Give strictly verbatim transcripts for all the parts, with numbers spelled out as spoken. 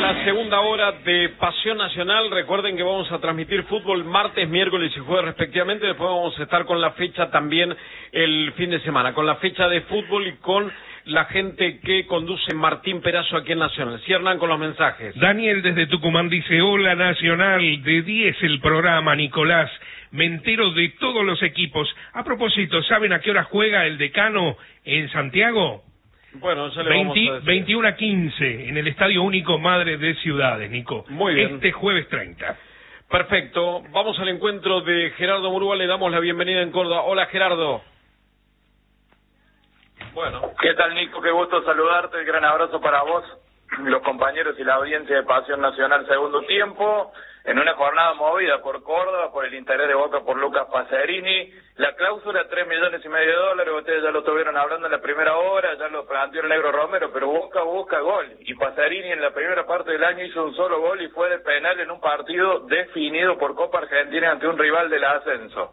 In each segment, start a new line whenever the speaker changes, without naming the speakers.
la segunda hora de Pasión Nacional. Recuerden que vamos a transmitir fútbol martes, miércoles y jueves respectivamente. Después vamos a estar con la fecha también el fin de semana, con la fecha de fútbol y con la gente que conduce Martín Perazo aquí en Nacional. Cierran con los mensajes.
Daniel desde Tucumán dice: hola Nacional, de diez el programa, Nicolás. Me entero de todos los equipos. A propósito, ¿saben a qué hora juega el Decano en Santiago?
Bueno, ya le
veinte,
vamos a decir.
veintiuno a quince en el Estadio Único Madre de Ciudades, Nico.
Muy bien.
Este jueves treinta.
Perfecto. Vamos al encuentro de Gerardo Murúa. Le damos la bienvenida en Córdoba. Hola, Gerardo.
Bueno. ¿Qué tal, Nico? Qué gusto saludarte. Gran abrazo para vos, los compañeros y la audiencia de Pasión Nacional segundo tiempo. En una jornada movida por Córdoba, por el interés de Boca por Lucas Pacerini. La cláusula, tres millones y medio de dólares, ustedes ya lo estuvieron hablando en la primera hora, ya lo planteó el Negro Romero, pero Boca busca gol. Y Pacerini en la primera parte del año hizo un solo gol y fue de penal en un partido definido por Copa Argentina ante un rival del ascenso.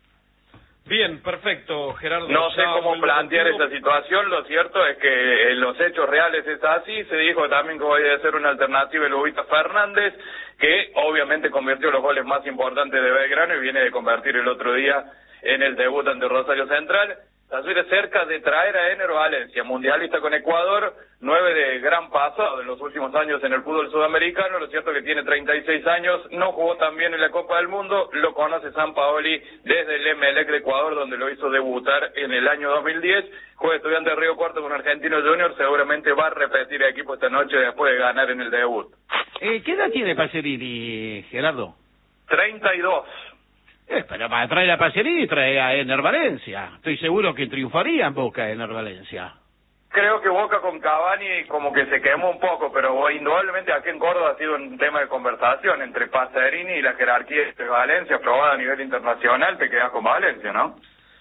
Bien, perfecto, Gerardo.
No sé cómo plantear esa situación, lo cierto es que en los hechos reales es así. Se dijo también que voy a ser una alternativa el Lubita Fernández, que obviamente convirtió los goles más importantes de Belgrano y viene de convertir el otro día en el debut ante Rosario Central. Talleres cerca de traer a Ener Valencia, mundialista con Ecuador, nueve de gran pasado en los últimos años en el fútbol sudamericano. Lo cierto es que tiene treinta y seis años, no jugó tan bien en la Copa del Mundo, lo conoce Sampaoli desde el Emelec de Ecuador, donde lo hizo debutar en el año dos mil diez. Juega Estudiante de Río Cuarto con Argentino Junior, seguramente va a repetir equipo esta noche después de ganar en el debut.
Eh, ¿Qué edad tiene Pacerini, Gerardo?
treinta y dos.
Eh, pero para traer a Pacerini trae a Ener Valencia. Estoy seguro que triunfaría en Boca Ener Valencia.
Creo que Boca con Cavani como que se quemó un poco, pero indudablemente aquí en Córdoba ha sido un tema de conversación entre Pacerini y la jerarquía de Valencia, probada a nivel internacional. Te quedas con Valencia, ¿no?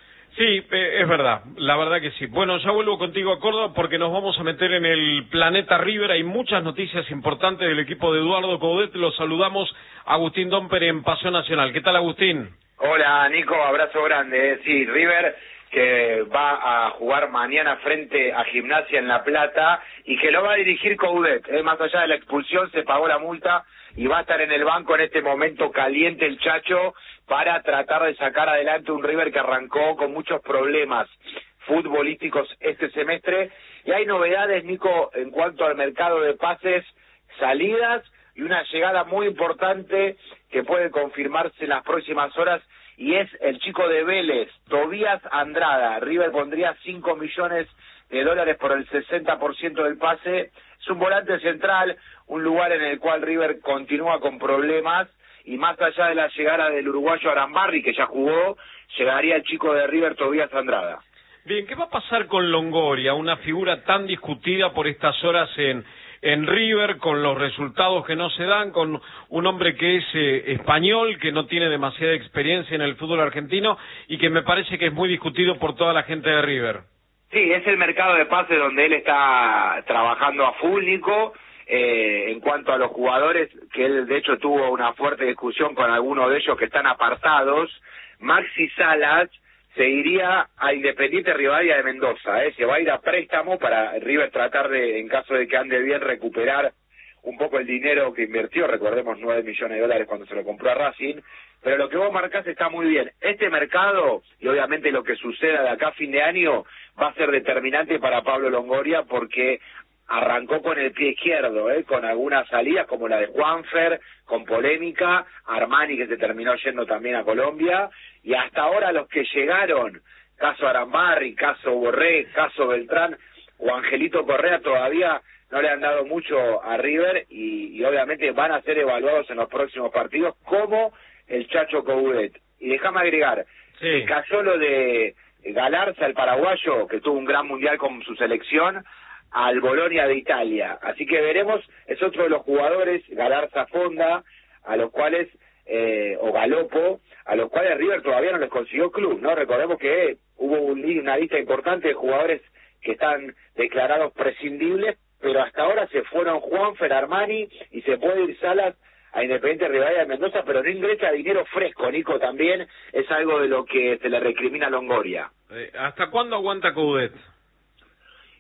Sí, eh, es verdad, la verdad que sí. Bueno, ya vuelvo contigo a Córdoba porque nos vamos a meter en el planeta River. Hay muchas noticias importantes del equipo de Eduardo Coudet. Los saludamos. Agustín Domper en Pasión Nacional. ¿Qué tal, Agustín?
Hola, Nico, abrazo grande. Sí, River que va a jugar mañana frente a Gimnasia en La Plata y que lo va a dirigir Coudet. Eh, más allá de la expulsión, se pagó la multa y va a estar en el banco en este momento caliente el Chacho para tratar de sacar adelante un River que arrancó con muchos problemas futbolísticos este semestre. Y hay novedades, Nico, en cuanto al mercado de pases, salidas y una llegada muy importante que puede confirmarse en las próximas horas, y es el chico de Vélez, Tobías Andrada. River pondría cinco millones de dólares por el sesenta por ciento del pase. Es un volante central, un lugar en el cual River continúa con problemas, y más allá de la llegada del uruguayo Arambarri, que ya jugó, llegaría el chico de River, Tobías Andrada.
Bien, ¿qué va a pasar con Longoria, una figura tan discutida por estas horas en, en River, con los resultados que no se dan, con un hombre que es eh, español, que no tiene demasiada experiencia en el fútbol argentino y que me parece que es muy discutido por toda la gente de River?
Sí, es el mercado de pases donde él está trabajando a full, Nico. Eh, en cuanto a los jugadores, que él de hecho tuvo una fuerte discusión con algunos de ellos que están apartados. Maxi Salas se iría a Independiente Rivadavia de Mendoza, ¿eh? Se va a ir a préstamo para River tratar de, en caso de que ande bien, recuperar un poco el dinero que invirtió. Recordemos, nueve millones de dólares cuando se lo compró a Racing. Pero lo que vos marcás está muy bien. Este mercado, y obviamente lo que suceda de acá a fin de año, va a ser determinante para Pablo Longoria, porque arrancó con el pie izquierdo, ¿eh? Con algunas salidas como la de Juanfer, con polémica, Armani que se terminó yendo también a Colombia, y hasta ahora los que llegaron, caso Arambarri, caso Borré, caso Beltrán o Angelito Correa, todavía no le han dado mucho a River, y, y obviamente van a ser evaluados en los próximos partidos, como el Chacho Coudet. Y déjame agregar,
sí.
Cayó lo de Galarza, el paraguayo, que tuvo un gran mundial con su selección, al Bolonia de Italia. Así que veremos, es otro de los jugadores, Galarza Fonda, a los cuales, eh, o Galopo, a los cuales River todavía no les consiguió club, ¿no? Recordemos que hubo un, una lista importante de jugadores que están declarados prescindibles, pero hasta ahora se fueron Juanfer, Armani, y se puede ir Salas a Independiente Rivadavia de Mendoza, pero no ingresa dinero fresco, Nico, también es algo de lo que se le recrimina a Longoria.
Eh, ¿Hasta cuándo aguanta Coudet?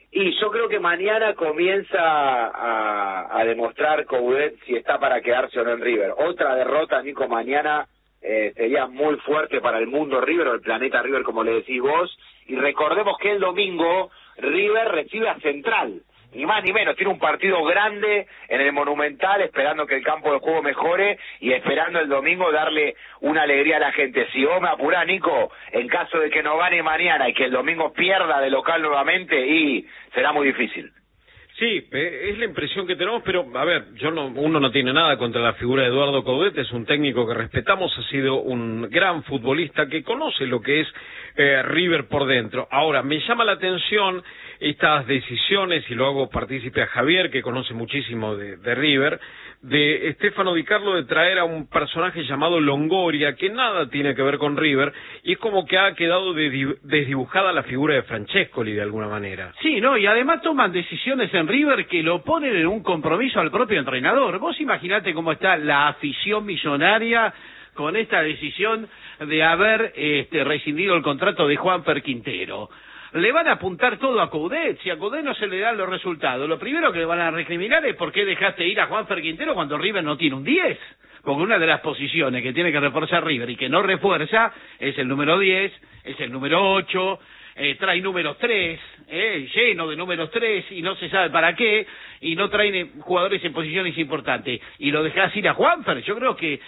Y yo creo que mañana comienza a, a demostrar Coudet si está para quedarse o no en River. Otra derrota, Nico, mañana eh, sería muy fuerte para el mundo River o el planeta River, como le decís vos. Y recordemos que el domingo River recibe a Central. Ni más ni menos, tiene un partido grande en el Monumental, esperando que el campo de juego mejore y esperando el domingo darle una alegría a la gente. Si vos me apurás, Nico, en caso de que no gane mañana y que el domingo pierda de local nuevamente, y será muy difícil.
Sí, es la impresión que tenemos, pero a ver, yo no, uno no tiene nada contra la figura de Eduardo Coudet, es un técnico que respetamos, ha sido un gran futbolista que conoce lo que es eh, River por dentro. Ahora, me llama la atención estas decisiones, y lo hago partícipe a Javier, que conoce muchísimo de, de River, de Stefano Di Carlo de traer a un personaje llamado Longoria, que nada tiene que ver con River, y es como que ha quedado de, desdibujada la figura de Francescoli de alguna manera.
Sí, no, y además toman decisiones en River que lo ponen en un compromiso al propio entrenador. Vos imaginate cómo está la afición millonaria con esta decisión de haber este, rescindido el contrato de Juanfer Quintero. Le van a apuntar todo a Coudet, si a Coudet no se le dan los resultados. Lo primero que le van a recriminar es por qué dejaste ir a Juanfer Quintero cuando River no tiene un diez. Porque una de las posiciones que tiene que reforzar River y que no refuerza es el número diez, es el número ocho, eh, trae números tres, eh, lleno de números tres y no se sabe para qué, y no traen jugadores en posiciones importantes. Y lo dejás ir a Juanfer. Yo creo que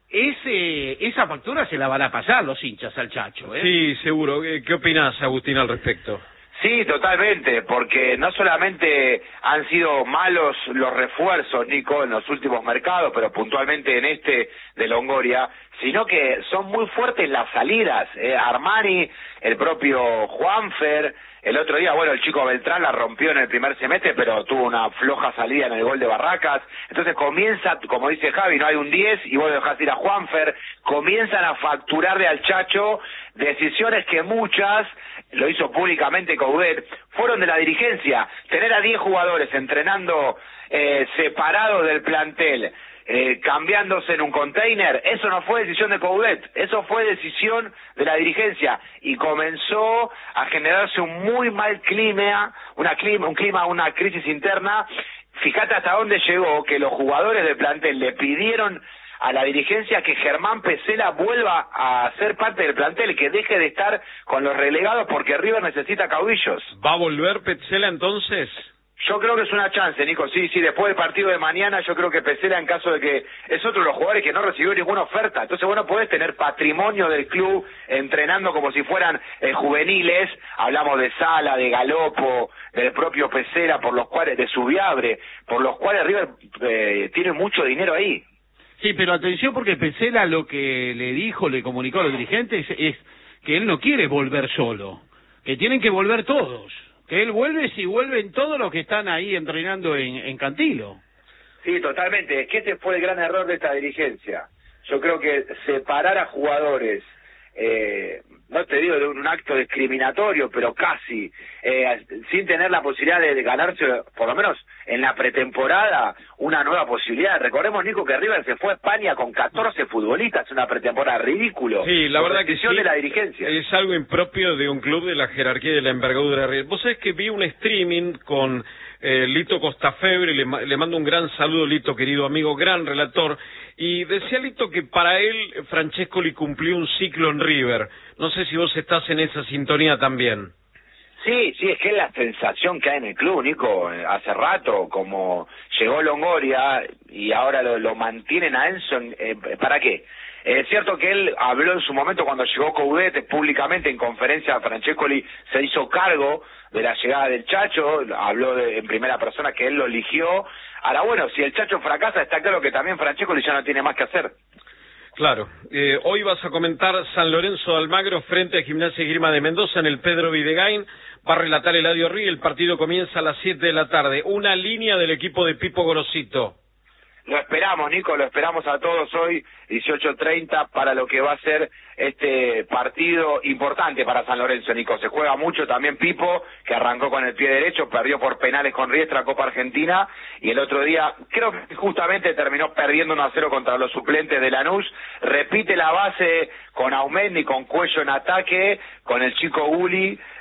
ese esa factura se la van a pasar los hinchas al Chacho, ¿eh?
Sí, seguro. ¿Qué, qué opinás, Agustín, al respecto?
Sí, totalmente, porque no solamente han sido malos los refuerzos, Nico, en los últimos mercados, pero puntualmente en este de Longoria, sino que son muy fuertes las salidas. Eh, Armani, el propio Juanfer, el otro día, bueno, el chico Beltrán la rompió en el primer semestre, pero tuvo una floja salida en el gol de Barracas. Entonces comienza, como dice Javi, no hay un diez y vos dejás ir a Juanfer, comienzan a facturarle al Chacho decisiones que muchas, lo hizo públicamente Coudet, fueron de la dirigencia. Tener a diez jugadores entrenando eh, separados del plantel, Eh, cambiándose en un container, eso no fue decisión de Coudet, eso fue decisión de la dirigencia, y comenzó a generarse un muy mal clima, una clima, un clima, una crisis interna. Fíjate hasta dónde llegó, que los jugadores del plantel le pidieron a la dirigencia que Germán Pesela vuelva a ser parte del plantel, que deje de estar con los relegados porque River necesita caudillos.
¿Va a volver Pesela entonces?
Yo creo que es una chance, Nico, sí, sí, después del partido de mañana yo creo que Pesela, en caso de que es otro de los jugadores que no recibió ninguna oferta, entonces bueno, podés tener patrimonio del club entrenando como si fueran eh, juveniles, hablamos de Sala, de Galopo, del propio Pesela, por los cuales, de Subiabre, por los cuales River eh, tiene mucho dinero ahí.
Sí, pero atención, porque Pesela lo que le dijo, le comunicó a los dirigentes es que él no quiere volver solo, que tienen que volver todos. Que él vuelve si vuelven todos los que están ahí entrenando en, en Cantilo.
Sí, totalmente. Es que ese fue el gran error de esta dirigencia. Yo creo que separar a jugadores, eh, no te digo de un, un acto discriminatorio, pero casi, eh, sin tener la posibilidad de, de ganarse, por lo menos en la pretemporada, una nueva posibilidad. Recordemos, Nico, que River se fue a España con catorce futbolistas, una pretemporada ridículo.
Sí, la verdad que sí,
de la dirigencia.
Es algo impropio de un club de la jerarquía y de la envergadura de River. Vos sabés que vi un streaming con eh, Lito Costafebre, le, le mando un gran saludo, Lito, querido amigo, gran relator, y decía Lito que para él Francescoli cumplió un ciclo en River. No sé si vos estás en esa sintonía también.
Sí, sí, es que es la sensación que hay en el club, Nico. Hace rato, como llegó Longoria y ahora lo, lo mantienen a Enzo, eh, ¿para qué? Es cierto que él habló en su momento cuando llegó Coudet públicamente en conferencia, Francescoli se hizo cargo de la llegada del Chacho, habló de, en primera persona que él lo eligió. Ahora bueno, si el Chacho fracasa, está claro que también Francescoli ya no tiene más que hacer.
Claro. Eh, hoy vas a comentar San Lorenzo de Almagro frente a Gimnasia y Esgrima de Mendoza en el Pedro Videgain. Va a relatar Eladio Rí, el partido comienza a las siete de la tarde. Una línea del equipo de Pipo Gorosito.
Lo esperamos, Nico, lo esperamos a todos hoy, dieciocho treinta, para lo que va a ser este partido importante para San Lorenzo, Nico. Se juega mucho también Pipo, que arrancó con el pie derecho, perdió por penales con Riestra, Copa Argentina, y el otro día, creo que justamente terminó perdiendo uno a cero contra los suplentes de Lanús. Repite la base con Aumendi, con Cuello en ataque, con el chico Guli,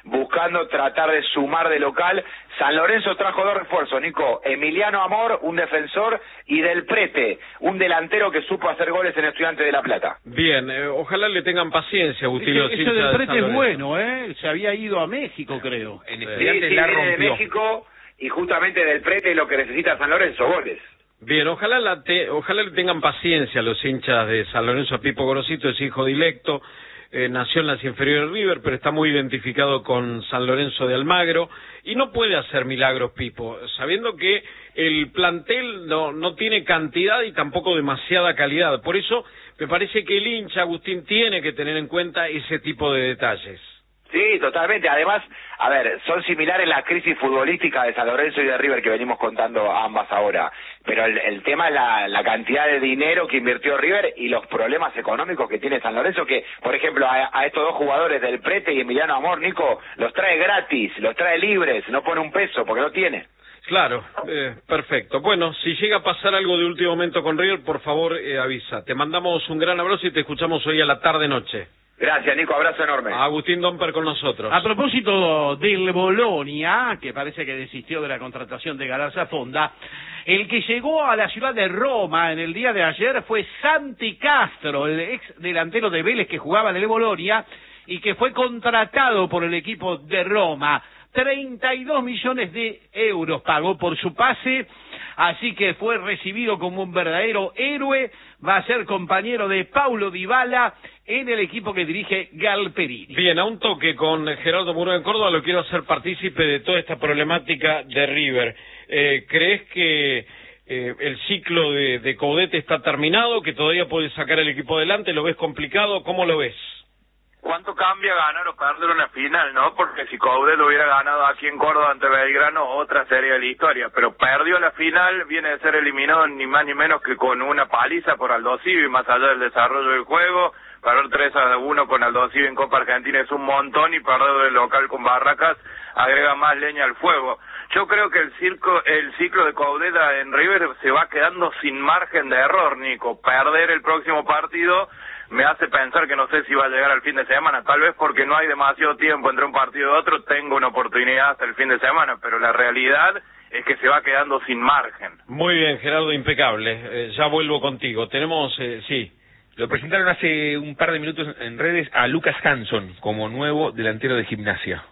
buscando tratar de sumar de local. San Lorenzo trajo dos refuerzos, Nico, Emiliano Amor, un defensor, y Del Prete, un delantero que supo hacer goles en Estudiantes de La Plata.
Bien, eh, ojalá le tengan paciencia, Agustín.
Ese, ese Del Prete es bueno, ¿eh? Se había ido a México, creo.
En Estudiantes sí, sí, la rompió. De México, y justamente Del Prete es lo que necesita San Lorenzo, goles.
Bien, ojalá la te, ojalá le tengan paciencia a los hinchas de San Lorenzo. Pipo Gorosito es hijo directo, eh, nació en las inferiores de River, pero está muy identificado con San Lorenzo de Almagro, y no puede hacer milagros Pipo, sabiendo que el plantel no, no tiene cantidad y tampoco demasiada calidad. Por eso me parece que el hincha, Agustín, tiene que tener en cuenta ese tipo de detalles.
Sí, totalmente. Además, a ver, son similares las crisis futbolísticas de San Lorenzo y de River que venimos contando ambas ahora. Pero el, el tema es la, la cantidad de dinero que invirtió River y los problemas económicos que tiene San Lorenzo, que, por ejemplo, a, a estos dos jugadores, Del Prete y Emiliano Amor, Nico, los trae gratis, los trae libres, no pone un peso porque no tiene.
Claro, eh, perfecto. Bueno, si llega a pasar algo de último momento con River, por favor, eh, avisa. Te mandamos un gran abrazo y te escuchamos hoy a la tarde-noche.
Gracias, Nico, abrazo enorme.
Agustín Domper con nosotros.
A propósito del Bolonia, que parece que desistió de la contratación de Galarza Fonda, el que llegó a la ciudad de Roma en el día de ayer fue Santi Castro, el ex delantero de Vélez que jugaba en el Bolonia y que fue contratado por el equipo de Roma. treinta y dos millones de euros pagó por su pase, así que fue recibido como un verdadero héroe. Va a ser compañero de Paulo Dybala en el equipo que dirige Galperini.
Bien, a un toque con Gerardo Muro en Córdoba, lo quiero hacer partícipe de toda esta problemática de River. Eh, ¿Crees que eh, el ciclo de, de Coudet está terminado, que todavía puede sacar el equipo adelante? ¿Lo ves complicado? ¿Cómo lo ves?
¿Cuánto cambia ganar o perder una final, no? Porque si Coudet lo hubiera ganado aquí en Córdoba ante Belgrano, otra sería la historia. Pero perdió la final, viene de ser eliminado ni más ni menos que con una paliza por Aldosivi, más allá del desarrollo del juego. Perder tres a uno con Aldosivi en Copa Argentina es un montón, y perder del local con Barracas agrega más leña al fuego. Yo creo que el circo, el ciclo de Coudet en River se va quedando sin margen de error, Nico. Perder el próximo partido me hace pensar que no sé si va a llegar al fin de semana, tal vez porque no hay demasiado tiempo entre un partido y otro, tengo una oportunidad hasta el fin de semana, pero la realidad es que se va quedando sin margen.
Muy bien, Gerardo, impecable. Eh, ya vuelvo contigo. Tenemos, eh, sí.
Lo presentaron hace un par de minutos en redes a Lucas Hanson como nuevo delantero de Gimnasia.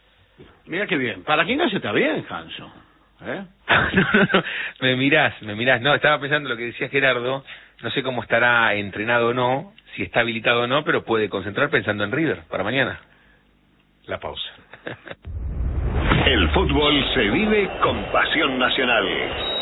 Mira qué bien. Para Gimnasia está bien, Hanson. ¿Eh?
no, no, no. Me mirás, me mirás. No, estaba pensando lo que decía Gerardo. No sé cómo estará entrenado o no, si está habilitado o no, pero puede concentrar pensando en River para mañana.
La pausa.
El fútbol se vive con pasión nacional.